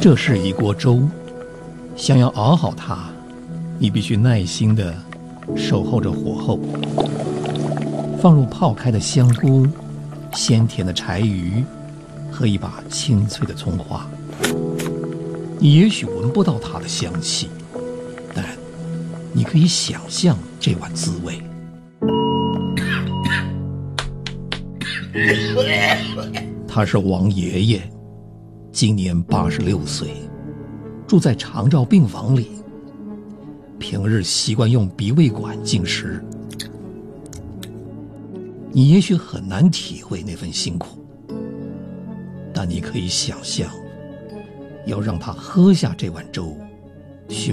这是一锅粥，想要熬好它，你必须耐心地守候着火候，放入泡开的香菇、鲜甜的柴鱼和一把清脆的葱花。你也许闻不到它的香气，但你可以想象这碗滋味。他是王爷爷，今年86岁，住在长照病房里，平日习惯用鼻胃管进食。你也许很难体会那份辛苦，但你可以想象，要让他喝下这碗粥，需要